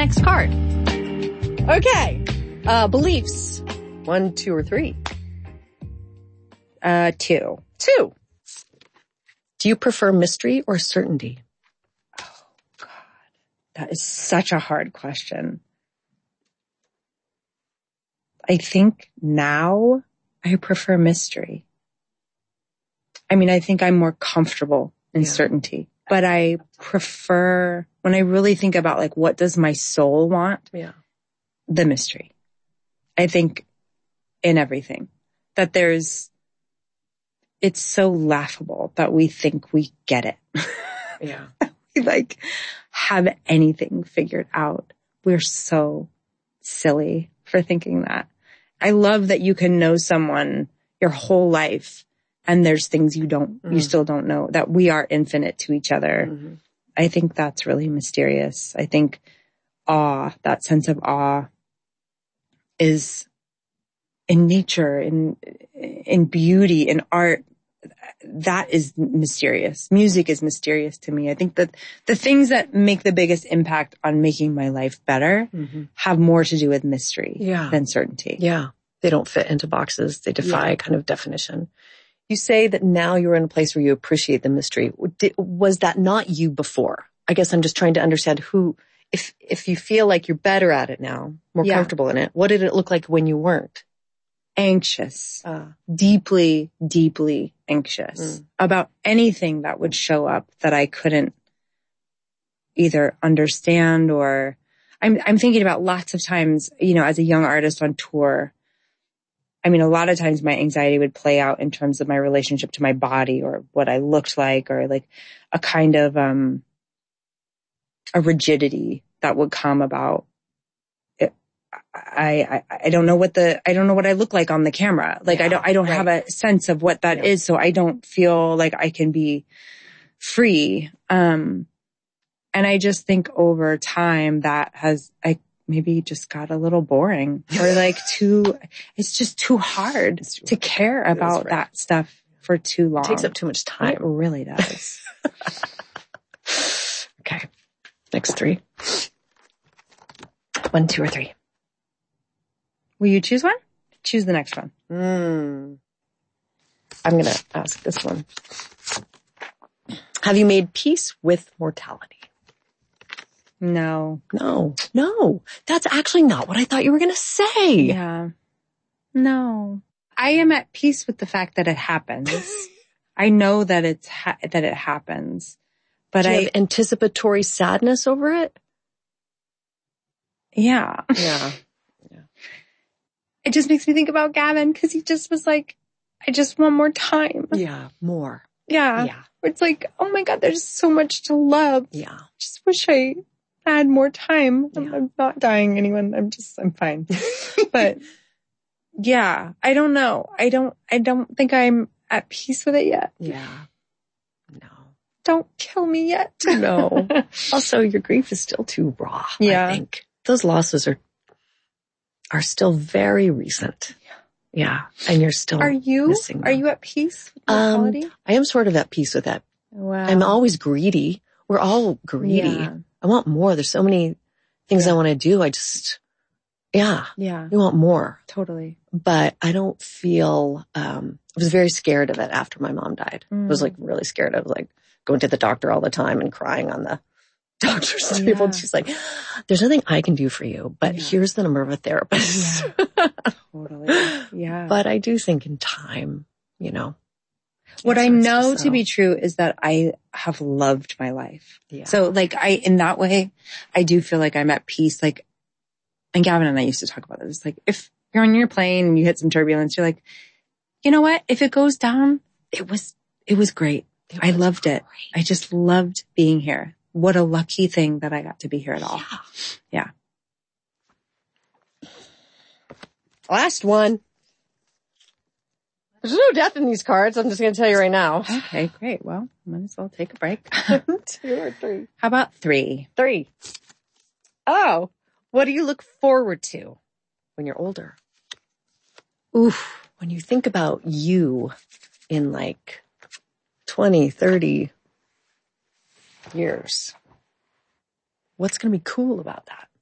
next card. Okay. Beliefs. 1, 2, or 3? 2. 2. Do you prefer mystery or certainty? Oh, God. That is such a hard question. I think now I prefer mystery. I mean, I think I'm more comfortable in certainty, but I prefer, when I really think about like, what does my soul want? Yeah. The mystery. I think in everything that it's so laughable that we think we get it. Yeah. We like have anything figured out. We're so silly for thinking that. I love that you can know someone your whole life and there's things you still don't know, that we are infinite to each other. Mm-hmm. I think that's really mysterious. I think that sense of awe is in nature, in beauty, in art. That is mysterious. Music is mysterious to me. I think that the things that make the biggest impact on making my life better have more to do with mystery than certainty. Yeah. They don't fit into boxes. They defy kind of definition. You say that now you're in a place where you appreciate the mystery. Was that not you before? I guess I'm just trying to understand if you feel like you're better at it now, more comfortable in it, what did it look like when you weren't? Anxious, deeply, deeply anxious about anything that would show up that I couldn't either understand or I'm thinking about lots of times, as a young artist on tour. I mean, a lot of times my anxiety would play out in terms of my relationship to my body or what I looked like or like a kind of, a rigidity that would come about. I don't know what I look like on the camera. Like I don't have a sense of what that is. So I don't feel like I can be free. And I just think over time that has maybe just got a little boring or it's just too hard to care about that stuff for too long. It takes up too much time. It really does. Okay. Next 3. 1, 2, or 3. Will you choose one? Choose the next one. I'm going to ask this one. Have you made peace with mortality? No. That's actually not what I thought you were going to say. Yeah. No. I am at peace with the fact that it happens. I know that it happens. But do you have anticipatory sadness over it? Yeah. Yeah. It just makes me think about Gavin because he just was like, I just want more time. Yeah, more. Yeah. It's like, oh my God, there's so much to love. Yeah. Just wish I had more time. Yeah. I'm not dying anyone. I'm fine. But yeah, I don't know. I don't think I'm at peace with it yet. Yeah. No. Don't kill me yet. No. Also, your grief is still too raw. I think those losses are still very recent. Yeah. And you're still missing them. Are you at peace with mortality? I am sort of at peace with that. Wow. I'm always greedy. We're all greedy. Yeah. I want more. There's so many things I want to do. I just, we want more. Totally. But I don't feel, I was very scared of it after my mom died. I was like really scared. I was like going to the doctor all the time and crying on the doctor's table. And she's like, there's nothing I can do for you, but here's the number of a therapist. Yeah. Totally. Yeah. But I do think in time, what I know to be true is that I have loved my life. Yeah. So in that way, I do feel like I'm at peace. Like, and Gavin and I used to talk about this. Like, if you're on your plane and you hit some turbulence, you're like, you know what? If it goes down, it was great. I loved it. I just loved being here. What a lucky thing that I got to be here at all. Yeah. Last one. There's no death in these cards. I'm just going to tell you right now. Okay, great. Well, might as well take a break. 2 or 3. How about 3? 3. Oh, what do you look forward to when you're older? Oof. When you think about you in 20, 30 years, what's going to be cool about that?